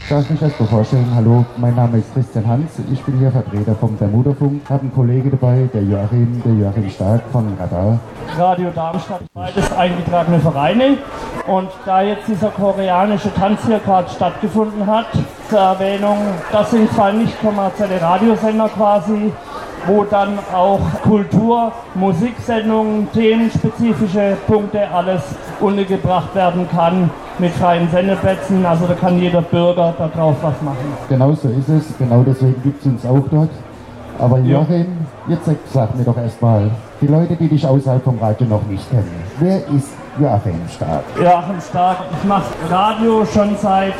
Darf mich erst mal vorstellen, hallo, mein Name ist Christian Hans, ich bin hier Vertreter vom Bermuda-Funk, habe einen Kollege dabei, der Joachim Stark von Radar. Radio Darmstadt, beides eingetragene Vereine. Und da jetzt dieser koreanische Tanz hier gerade stattgefunden hat, zur Erwähnung, das sind zwei nicht kommerzielle Radiosender quasi, wo dann auch Kultur, Musiksendungen, themenspezifische Punkte, alles untergebracht werden kann mit freien Sendeplätzen. Also da kann jeder Bürger da drauf was machen. Genau so ist es, genau deswegen gibt es uns auch dort. Aber Joachim, jetzt sag mir doch erstmal, die Leute, die dich außerhalb vom Radio noch nicht kennen, wer ist Joachim Stark? Joachim Stark, ich mache Radio schon seit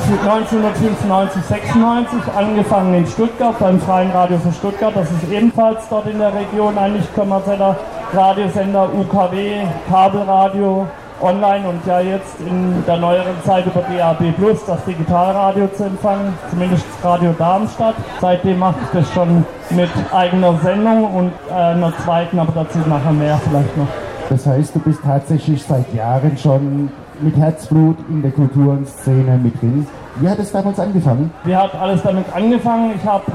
1995, 96, angefangen in Stuttgart, beim Freien Radio für Stuttgart. Das ist ebenfalls dort in der Region ein nicht kommerzieller Radiosender, UKW, Kabelradio, online und ja jetzt in der neueren Zeit über DAB+, das Digitalradio zu empfangen, zumindest Radio Darmstadt. Seitdem mache ich das schon mit eigener Sendung und einer zweiten, aber dazu nachher mehr vielleicht noch. Das heißt, du bist tatsächlich seit Jahren schon mit Herzblut in der Kulturszene mit drin. Wie hat es damals angefangen? Wie hat alles damit angefangen? Ich habe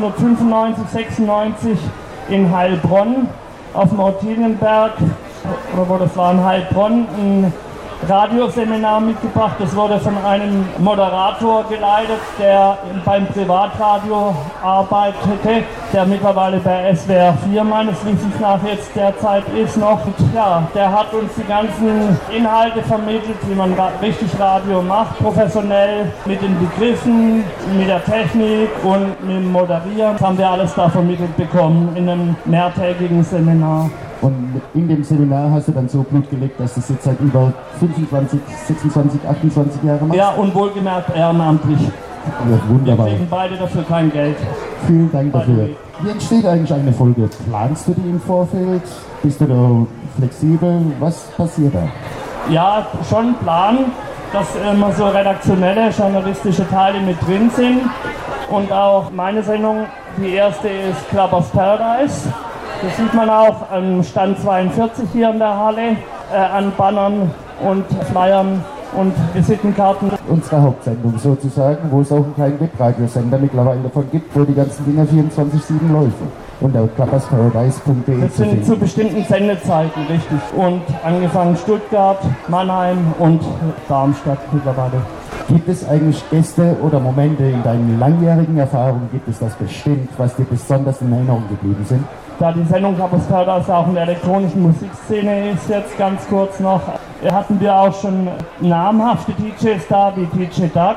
1995, 96 in Heilbronn auf dem Ortelienberg, oder wo das war in Heilbronn, ein Radioseminar mitgebracht. Das wurde von einem Moderator geleitet, der beim Privatradio arbeitete, der mittlerweile bei SWR 4 meines Wissens nach jetzt derzeit ist noch. Und ja, der hat uns die ganzen Inhalte vermittelt, wie man richtig Radio macht, professionell mit den Begriffen, mit der Technik und mit dem Moderieren. Das haben wir alles da vermittelt bekommen in einem mehrtägigen Seminar. Und in dem Seminar hast du dann so Blut gelegt, dass du es jetzt seit über 25, 26, 28 Jahren machst? Ja, und wohlgemerkt ehrenamtlich. Ja, wunderbar. Wir kriegen beide dafür kein Geld. Vielen Dank dafür. Wie entsteht eigentlich eine Folge? Planst du die im Vorfeld? Bist du da flexibel? Was passiert da? Ja, schon planen, dass immer so redaktionelle, journalistische Teile mit drin sind. Und auch meine Sendung, die erste ist Clubbers Paradise. Das sieht man auch am Stand 42 hier in der Halle, an Bannern und Flyern und Visitenkarten. Unsere Hauptsendung sozusagen, wo es auch einen kleinen Webradiosender mittlerweile davon gibt, wo die ganzen Dinger 24/7 laufen. Und auf clubbersparadise.de. Das sind zu bestimmten Sendezeiten, richtig. Und angefangen Stuttgart, Mannheim und Darmstadt mittlerweile. Gibt es eigentlich Gäste oder Momente in deinen langjährigen Erfahrungen, gibt es das bestimmt, was dir besonders in Erinnerung geblieben sind? Da die Sendung Clubbers Paradise auch in der elektronischen Musikszene ist, jetzt ganz kurz noch, hatten wir auch schon namhafte DJs da, wie DJ Duck,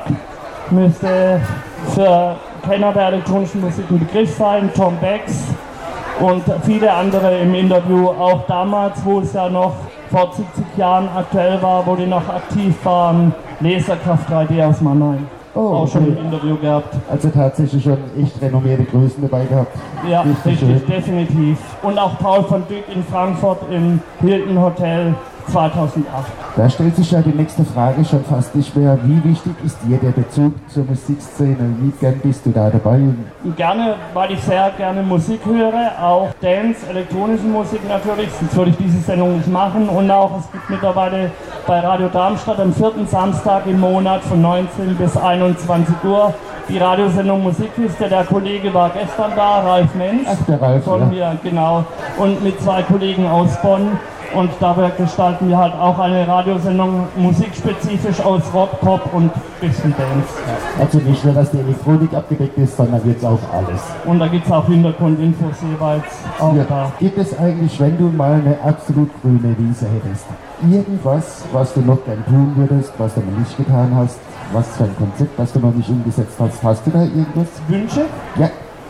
müsste für Kenner der elektronischen Musik ein Begriff sein, Tom Becks und viele andere im Interview, auch damals, wo es ja noch vor 70 Jahren aktuell war, wo die noch aktiv waren, Laserkraft 3D aus Mannheim. Oh, auch schon im Interview gehabt. Also tatsächlich schon echt renommierte Größen dabei gehabt. Ja, richtig, definitiv. Und auch Paul von Dyck in Frankfurt im Hilton Hotel 2008. Da stellt sich ja die nächste Frage schon fast nicht mehr. Wie wichtig ist dir der Bezug zur Musikszene? Wie gern bist du da dabei? Gerne, weil ich sehr gerne Musik höre, auch Dance, elektronische Musik natürlich, sonst würde ich diese Sendung nicht machen. Und auch, es gibt mittlerweile bei Radio Darmstadt am 4. Samstag im Monat von 19 bis 21 Uhr die Radiosendung Musikkiste. Der Kollege war gestern da, Ralf Menz. Ach, der Ralf, von mir, genau. Und mit zwei Kollegen aus Bonn. Und dabei gestalten wir halt auch eine Radiosendung musikspezifisch aus Rock, Pop und bisschen Dance. Also nicht nur, dass die Elektronik abgedeckt ist, sondern jetzt auch alles. Und da gibt es auch Hintergrundinfos jeweils auch ja, da. Gibt es eigentlich, wenn du mal eine absolut grüne Wiese hättest, irgendwas, was du noch gern tun würdest, was du noch nicht getan hast, was für ein Konzept, was du noch nicht umgesetzt hast? Hast du da irgendwas? Wünsche? Ja.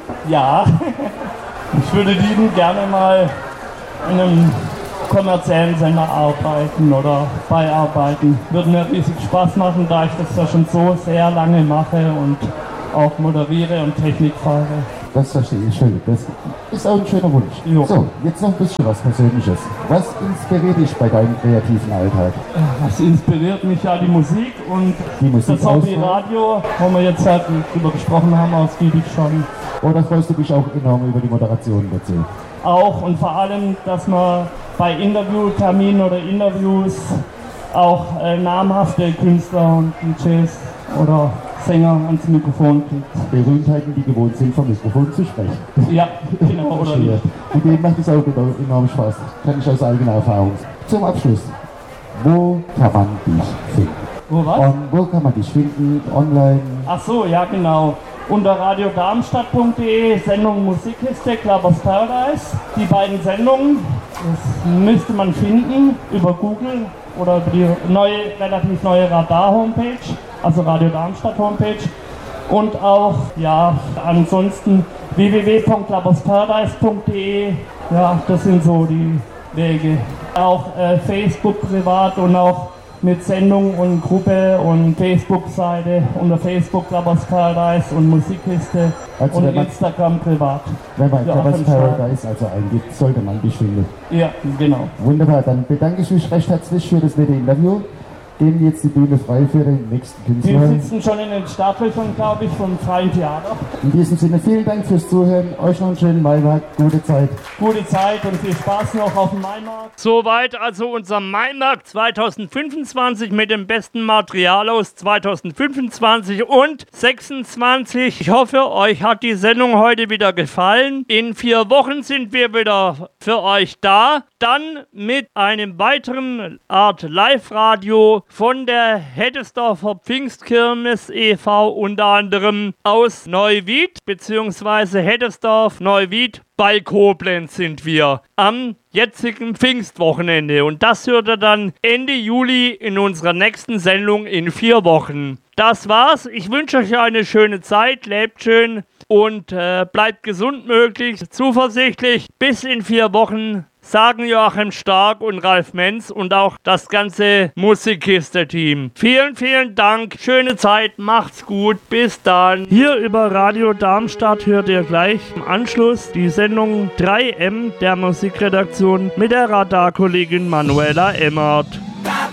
Ja. Ich würde liebend gerne mal in einem kommerziellen Sender arbeiten oder beiarbeiten. Würde mir riesig Spaß machen, da ich das ja schon so sehr lange mache und auch moderiere und Technik fahre. Das verstehe ich schön. Das ist auch ein schöner Wunsch. Jo. So, jetzt noch ein bisschen was Persönliches. Was inspiriert dich bei deinem kreativen Alltag? Was inspiriert mich? Ja, die Musik und die Musik das Hobby Radio, wo wir jetzt halt drüber gesprochen haben, ausgiebig schon. Oder freust du dich auch enorm über die Moderation dazu? Auch und vor allem, dass man bei Interviewterminen oder Interviews auch namhafte Künstler und DJs oder Sänger ans Mikrofon kriegt. Berühmtheiten, die gewohnt sind, vom Mikrofon zu sprechen. Ja, genau. Oder nicht. Und dem macht es auch enorm Spaß. Kann ich aus eigener Erfahrung. Zum Abschluss. Wo kann man dich finden? Wo kann man dich finden? Online? Ach so, ja genau. Unter radiodarmstadt.de, Sendung Musikkiste, Clubbers Paradise. Die beiden Sendungen, das müsste man finden über Google oder über die relativ neue Radar-Homepage, also Radio Darmstadt Homepage. Und auch, ja, ansonsten www.clubbersparadise.de. Ja, das sind so die Wege. Auch Facebook privat und auch mit Sendung und Gruppe und Facebook-Seite unter Facebook Clubbers Paradise und Musikkiste also und Instagram privat. Wenn man Clubbers Paradise also eingibt, sollte man dich finden. Ja, genau. Wunderbar, dann bedanke ich mich recht herzlich für das nette Interview. Geben jetzt die Bühne frei für den nächsten Künstler. Wir sitzen schon in den Startlöchern, glaube ich, vom Freien Theater. In diesem Sinne vielen Dank fürs Zuhören. Euch noch einen schönen Maimarkt. Gute Zeit. Gute Zeit und viel Spaß noch auf dem Maimarkt. Soweit also unser Maimarkt 2025 mit dem besten Material aus 2025 und 26. Ich hoffe, euch hat die Sendung heute wieder gefallen. In 4 Wochen sind wir wieder für euch da. Dann mit einem weiteren Art Live-Radio von der Heddesdorfer Pfingstkirmes e.V. unter anderem aus Neuwied bzw. Heddesdorf, Neuwied. Bei Koblenz sind wir am jetzigen Pfingstwochenende und das hört ihr dann Ende Juli in unserer nächsten Sendung in 4 Wochen. Das war's. Ich wünsche euch eine schöne Zeit, lebt schön und bleibt gesund möglichst, zuversichtlich. Bis in 4 Wochen. Sagen Joachim Stark und Ralf Menz und auch das ganze Musikkiste-Team. Vielen, vielen Dank. Schöne Zeit. Macht's gut. Bis dann. Hier über Radio Darmstadt hört ihr gleich im Anschluss die Sendung 3M der Musikredaktion mit der Radarkollegin Manuela Emmert.